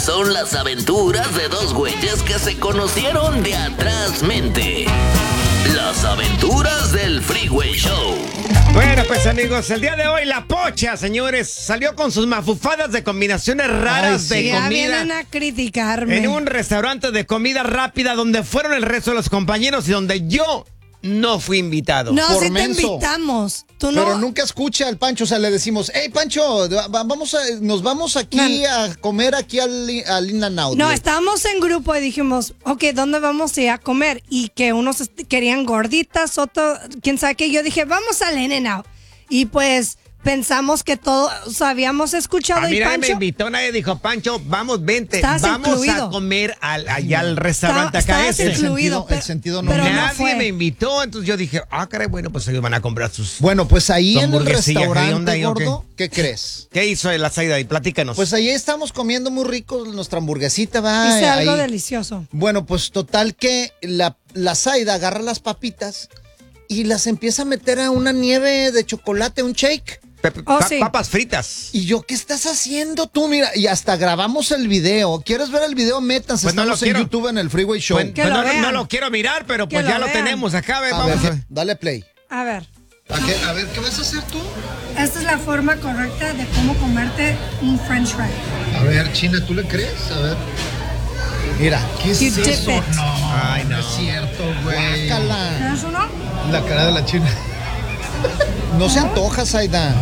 son las aventuras de dos güeyes que se conocieron de atrás mente. Las aventuras del Freeway Show. Bueno, pues amigos, el día de hoy la Pocha, señores, salió con sus mafufadas de combinaciones raras de Ya comida. vienen a criticarme. En un restaurante de comida rápida donde fueron el resto de los compañeros y donde yo no fui invitado. No, por sí te menso. invitamos. Tú no. Pero nunca escucha al Pancho, o sea, le decimos, hey Pancho, nos vamos aquí a comer aquí al In-N-Out. No, estábamos en grupo y dijimos, ok, ¿dónde vamos a ir a comer? Y que unos querían gorditas, otros, quién sabe qué. Yo dije, vamos al In-N-Out. Y pues pensamos que todos habíamos escuchado. A mí y nadie me Pancho, invitó, nadie dijo, Pancho, vamos, vente, Estás vamos incluido. a comer allá al restaurante acá estabas ese. incluido, El sentido no. pero no Nadie fue. me invitó, entonces yo dije, caray, bueno, pues ellos van a comprar sus... Bueno, pues ahí Su en el hamburguesilla, ¿qué onda restaurante, ahí, o qué? gordo, ¿qué crees? ¿Qué hizo la Zaida? Y platícanos. Pues ahí estamos comiendo muy rico nuestra hamburguesita, va. Hice algo ahí. delicioso. Bueno, pues total que la Zaida agarra las papitas y las empieza a meter a una nieve de chocolate, un shake. Sí. Papas fritas. Y yo, ¿qué estás haciendo tú? Mira, y hasta grabamos el video. ¿Quieres ver el video? Métanse, Pues no estamos lo en quiero. YouTube en el Freeway Show. Pues, Que pues lo no, vean. no lo quiero mirar, pero Que pues lo ya lo vean. tenemos acá. A Vamos ver, a... dale play. A ver, A ver, ¿qué vas a hacer tú? esta es la forma correcta de cómo comerte un french fry. A ver, China, ¿tú le crees? A ver. Mira, ¿qué es You dip eso? it. Ay, no. Es cierto, güey. Guácala. ¿Tienes uno? La cara de la China. No se antoja, Zaida.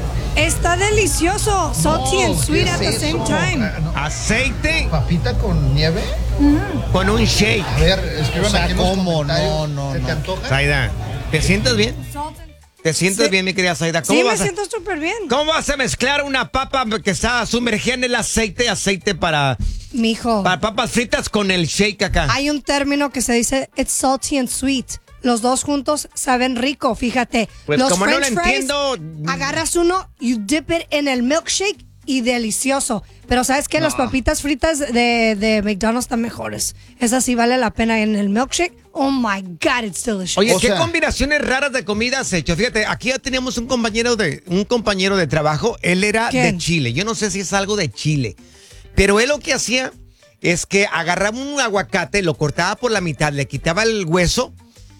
Está delicioso. Salty and sweet ¿qué at the es same eso? time. Aceite ¿Papita con nieve? con un shake. A ver, escriban O sea, aquí en los ¿cómo? comentarios. No, ¿Se te no. antoja? Zaida, ¿te sientes bien? Salt and- ¿Te sientes Sí. bien, mi querida Zaida? Sí, me vas a- siento súper bien. ¿Cómo vas a mezclar una papa que está sumergida en el aceite para Mijo, papas fritas con el shake acá? hay un término que se dice it's salty and sweet. Los dos juntos saben rico, fíjate. Pues Los como no lo french fries, entiendo- agarras uno, you dip it en el milkshake y delicioso. Pero ¿sabes qué? Las papitas fritas de McDonald's están mejores. Esa sí vale la pena en el milkshake. Oh my God, it's delicious. Oye, O ¿qué sea- combinaciones raras de comida has hecho? Fíjate, aquí ya teníamos un compañero de trabajo. Él era ¿Quién? de Chile. Yo no sé si es algo de Chile. Pero él lo que hacía es que agarraba un aguacate, lo cortaba por la mitad, le quitaba el hueso.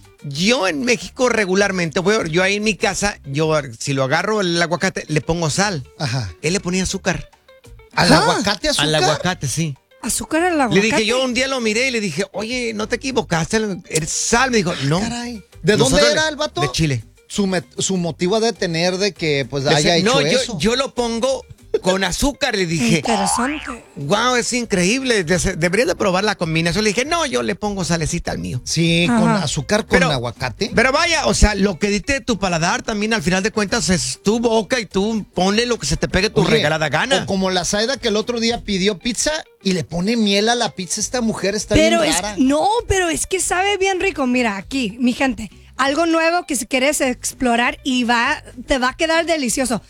Yo en México regularmente, yo ahí en mi casa, si lo agarro el aguacate, le pongo sal. Ajá. Él le ponía azúcar. ¿Al aguacate azúcar? Al aguacate, sí. Azúcar al Le aguacate. dije, yo un día lo miré y le dije, oye, ¿no te equivocaste? ¿Es sal? Me dijo, no. Caray. ¿De dónde Nosotros era el vato? De Chile. Su motivo de tener de que pues haya hecho No, eso. yo lo pongo con azúcar. Le dije, Interesante. wow, es increíble. Deberías de probar la combinación. Le dije, no, yo le pongo salecita al mío. Sí, Ajá. con azúcar con Pero- aguacate. Pero vaya, o sea, lo que diste de tu paladar también al final de cuentas es tu boca y tú ponle lo que se te pegue tu Oye, regalada gana. O como la Zaida que el otro día pidió pizza y le pone miel a la pizza. Esta mujer está Pero bien es, rara. no, pero es que sabe bien rico. Mira, aquí, mi gente, algo nuevo que si quieres explorar y te va a quedar delicioso.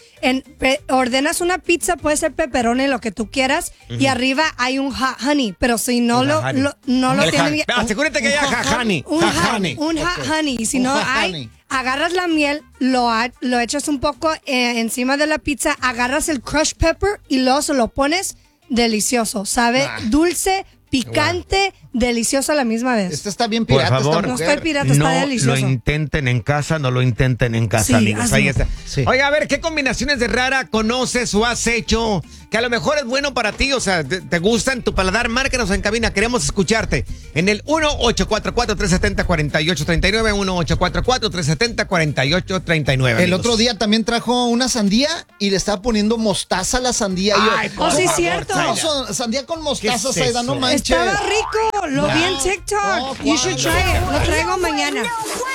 Ordenas una pizza, puede ser pepperoni, lo que tú quieras, y arriba hay un hot honey, pero si no Un lo, hot honey. no lo El tienen... asegúrate que haya jajani. Un hot honey, y si Un no hot hay... honey. Agarras la miel, lo echas un poco encima de la pizza, agarras el crushed pepper y luego se lo pones delicioso. Sabe dulce, picante, delicioso a la misma vez. Esta está bien Por pirata, favor. esta No mujer. estoy pirata, está No delicioso. lo intenten en casa, no lo intenten en casa, Sí, amigos. hazlo. Ahí está. Sí. Oiga, a ver, ¿qué combinaciones de rara conoces o has hecho que a lo mejor es bueno para ti? O sea, te gusta en tu paladar. Márcanos en cabina, queremos escucharte. En el 1-844-370-4839, 1-844-370-4839. El otro día también trajo una sandía y le estaba poniendo mostaza a la sandía. Y yo, Ay, por Oh, sí, favor, cierto. Zaida. Sandía con ¿Qué mostaza, es Zaida, no eso? manches. Estaba rico, lo vi en TikTok. No, You should try it. Lo traigo mañana.